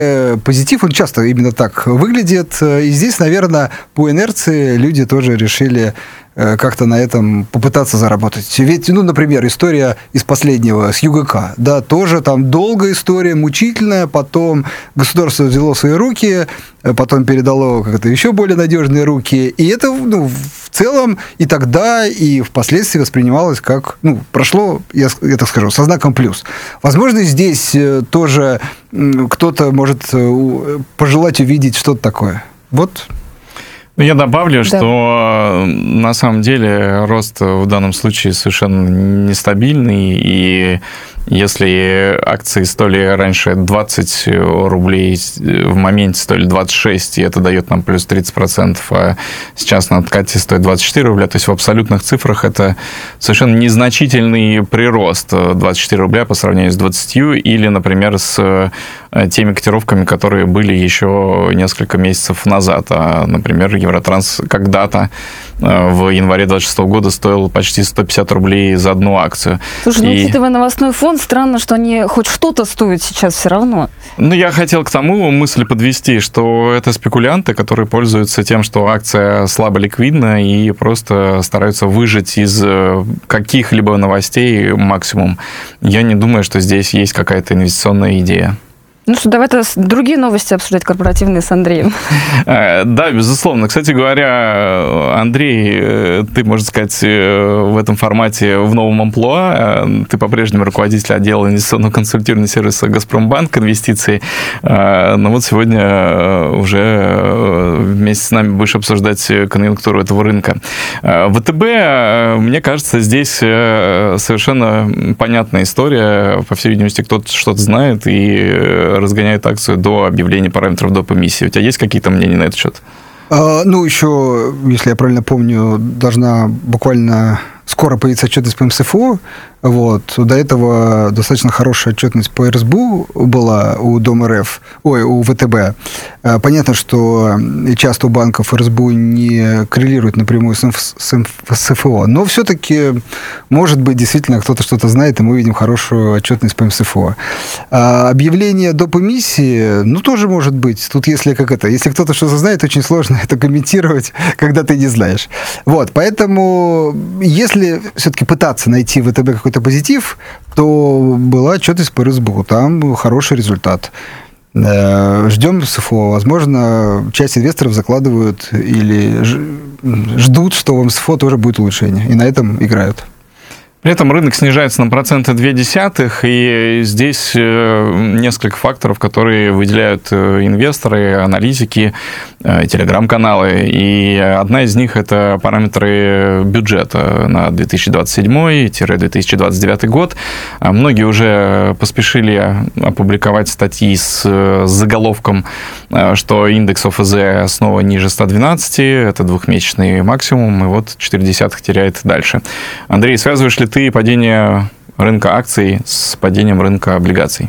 Позитив, он часто именно так выглядит. И здесь, наверное, по инерции люди тоже решили как-то на этом попытаться заработать. Ведь, например, история из последнего, с ЮГК, да, тоже там долгая история, мучительная, потом государство взяло в свои руки, потом передало как-то еще более надежные руки, и это, в целом и тогда, и впоследствии воспринималось как, прошло, я так скажу, со знаком плюс. Возможно, здесь тоже кто-то может пожелать увидеть что-то такое. Вот. Я добавлю, что на самом деле рост в данном случае совершенно нестабильный, и если акции стоили раньше 20 рублей, в моменте стоили 26, и это дает нам плюс 30%, а сейчас на откате стоит 24 рубля, то есть в абсолютных цифрах это совершенно незначительный прирост 24 рубля по сравнению с 20, или, например, с теми котировками, которые были еще несколько месяцев назад. А, например, Евротранс когда-то в январе 2026 года стоил почти 150 рублей за одну акцию. Слушай, учитывая новостной фон, странно, что они хоть что-то стоят сейчас все равно. Я хотел к тому мысль подвести, что это спекулянты, которые пользуются тем, что акция слабо ликвидна и просто стараются выжать из каких-либо новостей максимум. Я не думаю, что здесь есть какая-то инвестиционная идея. Давай другие новости обсуждать корпоративные с Андреем. Да, безусловно. Кстати говоря, Андрей, ты, можно сказать, в этом формате в новом амплуа. Ты по-прежнему руководитель отдела инвестиционного консультирования сервиса «Газпромбанк Инвестиции». Но вот сегодня уже вместе с нами будешь обсуждать конъюнктуру этого рынка. ВТБ, мне кажется, здесь совершенно понятная история. По всей видимости, кто-то что-то знает и разгоняет акцию до объявления параметров доп. Эмиссии. У тебя есть какие-то мнения на этот счет? Еще, если я правильно помню, должна буквально скоро появиться отчетность по МСФО. До этого достаточно хорошая отчетность по РСБУ была у у ВТБ. Понятно, что часто у банков РСБУ не коррелирует напрямую с МСФО, но все-таки, может быть, действительно кто-то что-то знает, и мы видим хорошую отчетность по МСФО. Объявление доп. Эмиссии, тоже может быть. Тут если кто-то что-то знает, очень сложно это комментировать, когда ты не знаешь. Поэтому, если все-таки пытаться найти в ВТБ какой-то позитив, то была отчетность по РСБУ. Там хороший результат. Ждем СФО. Возможно, часть инвесторов закладывают или ждут, что в МСФО тоже будет улучшение. И на этом играют. При этом рынок снижается на 0,2%, и здесь несколько факторов, которые выделяют инвесторы, аналитики, телеграм-каналы. И одна из них – это параметры бюджета на 2027-2029 год. Многие уже поспешили опубликовать статьи с заголовком, что индекс ОФЗ снова ниже 112, это двухмесячный максимум, и 0,4 теряет дальше. Андрей, связываешь ли ты падение рынка акций с падением рынка облигаций?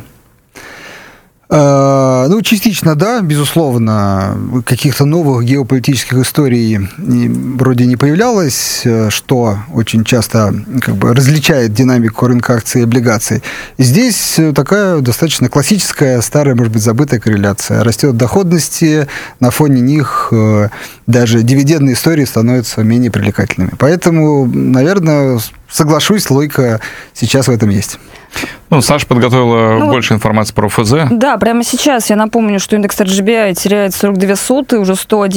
Частично, да, безусловно. Каких-то новых геополитических историй вроде не появлялось, что очень часто различает динамику рынка акций и облигаций. И здесь такая достаточно классическая, старая, может быть, забытая корреляция. Растет доходности, на фоне них даже дивидендные истории становятся менее привлекательными. Поэтому, наверное, соглашусь, логика сейчас в этом есть. Саша подготовила больше информации про ОФЗ. Да, прямо сейчас я напомню, что индекс RGBI теряет 42 соты, уже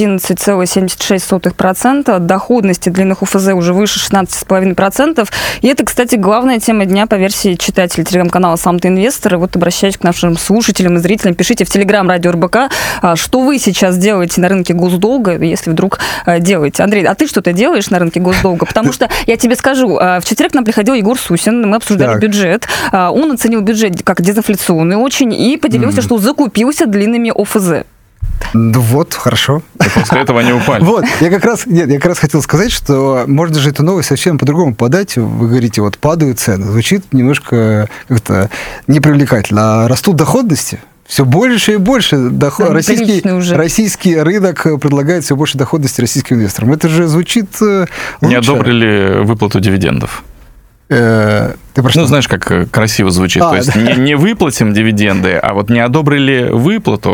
111,76%. От доходности длинных ОФЗ уже выше 16,5%. И это, кстати, главная тема дня по версии читателей телеграм-канала «Сам ты инвестор». И обращаюсь к нашим слушателям и зрителям. Пишите в телеграм Радио РБК, что вы сейчас делаете на рынке госдолга, если вдруг делаете. Андрей, а ты что-то делаешь на рынке госдолга? Потому что, я тебе скажу, в четверг к нам приходил Егор Сусин, мы обсуждали бюджет. Он оценил бюджет как дезинфляционный очень и поделился, что закупился длинными ОФЗ. Хорошо. И после этого они упали. Я как раз хотел сказать, что можно же эту новость совсем по-другому подать. Вы говорите, падают цены. Звучит немножко как-то непривлекательно. А растут доходности. Все больше и больше российский рынок предлагает все больше доходности российским инвесторам. Это же звучит лучше. Не одобрили выплату дивидендов. Ну, знаешь, как красиво звучит. То есть не выплатим дивиденды, а вот не одобрили выплату,